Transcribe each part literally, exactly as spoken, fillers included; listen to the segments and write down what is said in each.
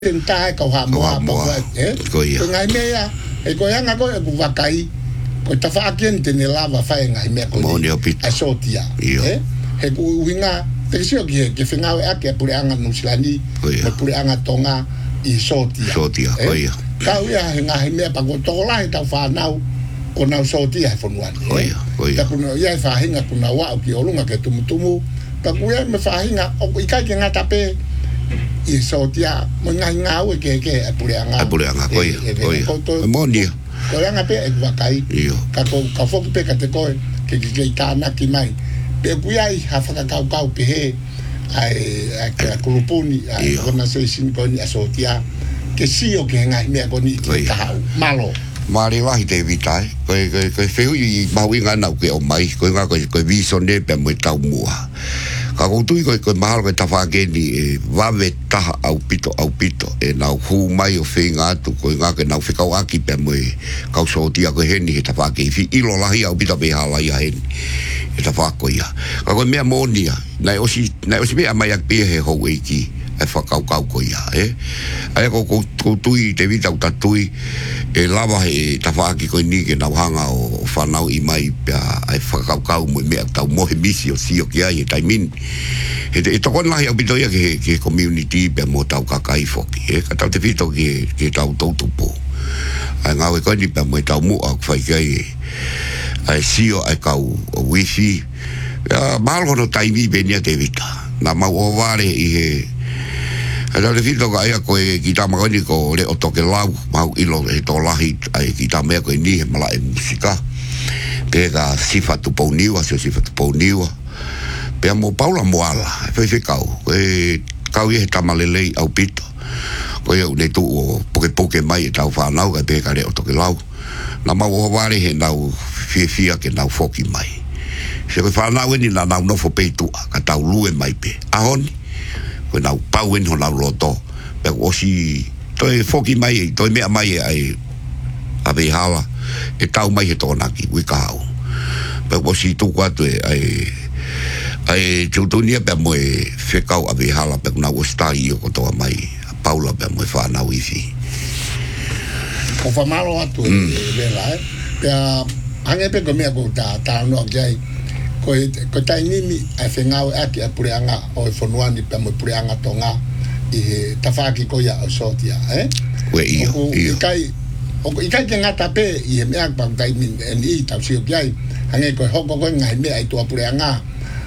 Tentai kau ha moa moa eh ko ngai mea e ko yanga ko ku vakai ko tafa akien te ne lava fa ngai mea ko a sotia eh he ku winga te sio ki ke finga e ake pure anga no silani e pure anga tonga i sotia sotia ko ia ka ia he ngai mea pa ko to lai ta fa nau ko na sotia fo nuan ko ia ko ia ta ku no ia fa hinga ku na wa ki olunga ke tumutumu ta ku ia me fa hinga o ikai ke ngata pe i sotia mo ngai ngau ke ke apure anga apure anga koi koi monia ko anga pe e vakai ka ko ka fo pe ka te ko ke ke ta na ki mai pe ku ai ha fa ka ka pe he ai a ka kulupuni ai na se sin ko ni sotia ke si o ke ngai me ko ni ka malo mari wahi te vitai ko ko ko feu i bawi nga na ke o mai ko nga ko ko vision de pe mo tau mua ka ko tu ko ko mahal ko tafa ke ni va veta au pito au pito e na hu mai o finga tu ko nga ke na fika wa ki pe mo ka so dia ko heni he tafa ke fi ilo la hi au pito be hala ya hen e tafa ko ya ka ko me monia na o si na o si be mai ak pe he ho we ki e fa ka ka ko ya e ai ko ko tu i te vita ta tu e lava he tafa ki ko ni ke na hanga o fa na i mai pe ai fa ka ka mo me ta mo he misi o si o ki ai tai min e to kon la ya bito ya ke ke community pe mo ta ka kai fo ki e ka ta te vito ki ki ta to tu po ai nga we ko ni pe mo ta mo ak fa ki ai ai si o ai ka o wifi ya mal ho no tai mi venia te vita na ma o vale i he ala le fito ka ia ko e kita magani ko le o toke lau mau ilo e to lahi ai kita me ko ni mala e musika pe ka sifa tu poniwa se sifa tu poniwa pe mo paula moala fe fe kau e kau e tamalele au pito ko ia ne tu o poke poke mai e tau fa nau ka pe ka le o toke lau na mau o vale he nau fie fia ke nau foki mai se ko fa nau ni na nau no fo pe tu ka tau lue mai pe ahoni ko na pau en hola loto pe o si to e foki mai to me mai ai a be hala e tau mai to na ki wi ka pe o si tu quatro ai ai tu tu ni pe mo e fe ka a be hala pe na o sta io ko to mai paula pe mo fa na wifi o fa malo atu e la e pe ange pe ko me ko ta ta no ai ko ko tai ni a fengau aki a pure anga o fonuani pe mo pure anga tonga i tafaki ko ya sotia eh we io io kai o kai ke ngata pe i me ak bang tai min en i ta si ai ange ko hoko ko ngai me ai to pure anga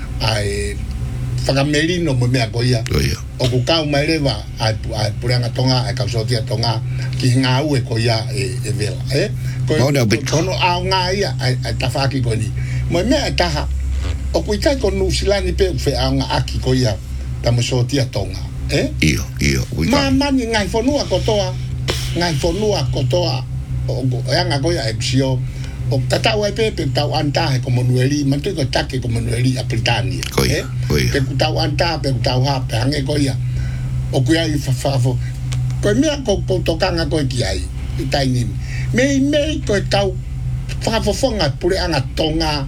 ai fagamelino mo me ko ya o ko ka mai leva ai pure anga tonga ai ka sotia tonga ki ngau e ko ya e vela eh ko no a nga ia ai tafaki ko ni mo me ta o kui kai ko nu silani pe fe anga aki ko ia ta mo sotia tonga eh io io ma ma ni ngai fonua ko toa ngai fonua ko toa o anga ko ia epsio o tata wa pe pe ta anta ko manueli man to ko take ko manueli a Britania eh pe ku ta anta pe ta ha pe ange ko ia o kui ai fa fa fo ko me ko ko to kanga ko ki ai tai ni me me ko ta fa fo fonga pure anga tonga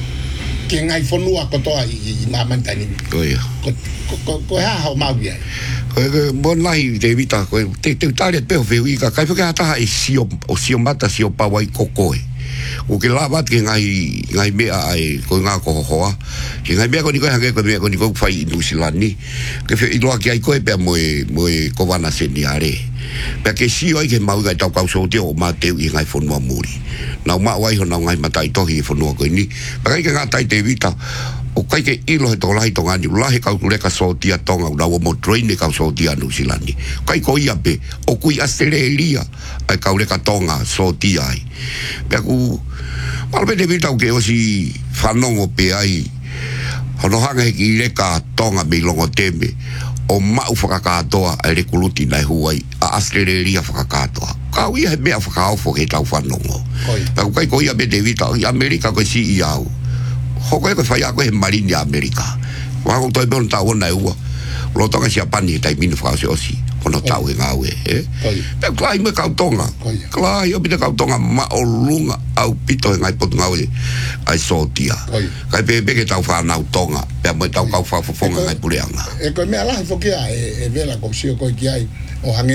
ke ngai fonua ko to i mamantani ko ia ko ko ha ha ma bia ko bon lai de vita ko te te tare pe fe i ka kai ka ta i sio o sio mata sio pa wai kokoi o ke la bat ke ngai ngai me ai ko nga ko ho ke ngai me ko ni ko ha ke ko me ko ni ko fai New Zealand ni ke fe i lo ki ai ko pe mo mo ko vana se ni are pe ke si oi ke mau ga ta ka so te o ma te i ngai fonua muri na ma wai ho na ngai matai to hi fonua ko ni pa kai ka tai te vita o kai ke ilo he to lai to ngani la he ka ku le ka so tia tonga na o mo train ka so tia New Zealand ni kai ko ia pe o kui Australia ai ka le ka tonga so tia ai pe ku mal pe de vita ke o si fanongo pe ai hono hanga ki le ka tonga me longo tembe o mau whakakatoa ai re kuluti nai huai a Australia whakakatoa ka ui he mea whakaofo he tau whanongo pa ku kai ko ia me te vita i Amerika ko si i au hoko e ko whai ako he marini a Amerika wako toi beon tau ona e ua lo tonga si a pani he tai minu whakase osi kono tau e ngau e e pe klai me kau tonga klai o pita kau tonga ma o lunga au pito e ngai potu ngau e ai sotia kai pe pe ke tau whanau tonga pe mo tau kau whafonga ngai pureanga e koe mea lahi fokia e vela ko sio koe ki ai o hange